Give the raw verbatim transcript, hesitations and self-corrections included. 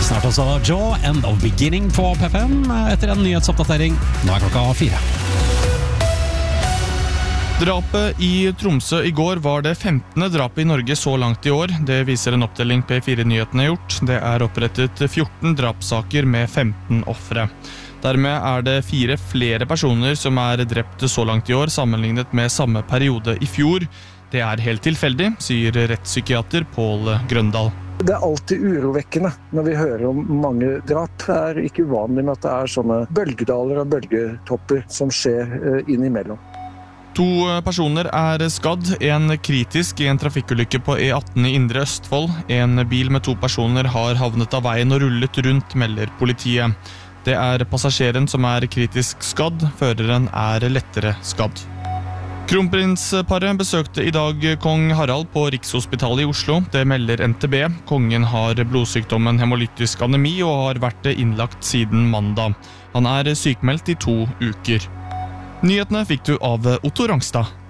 Snart også Jaw, End of Beginning på P fem etter en nyhetsoppdatering. Nå er klokka fire. Drapet i Tromsø i går var det femtende drapet i Norge så langt i år. Det viser en oppdeling P fire-nyhetene har gjort. Det er opprettet fjorten drapssaker med femten offre. Dermed er det fire flere personer som er drept så langt i år, sammenlignet med samme periode i fjor. Det er helt tilfeldig, sier rettspsykiater Pål Grøndal. Det er alltid urovekkende når vi hører om mange drap. Det er ikke uvanlig med at det er sånne bølgedaler og bølgetopper som skjer innimellom. To personer er skadd, en kritisk i en trafikkulykke på E atten i Indre Østfold. En bil med to personer har havnet av veien og rullet rundt, melder politiet. Det er passasjeren som er kritisk skadd, føreren er lettere skadd. Kronprinsparet besøkte i dag kong Harald på Rikshospitalet i Oslo. Det melder N T B. Kongen har blodsykdommen hemolytisk anemi og har vært innlagt siden mandag. Han er sykmeldt i to uker. Nyhetene fikk du av Otto Rangstad.